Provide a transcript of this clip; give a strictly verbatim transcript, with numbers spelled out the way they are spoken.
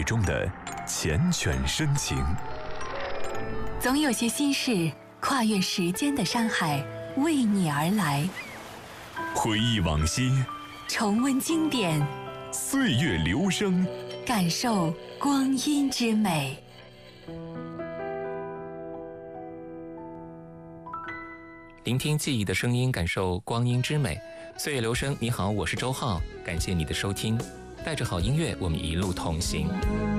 中的缱绻深情。 总有些心事跨越时间的山海，为你而来。 回忆往昔， 重温经典， 岁月流声， 感受光阴之美。 聆听记忆的声音，感受光阴之美。岁月流声，你好，我是周浩，感谢你的收听。带着好音乐，我们一路同行。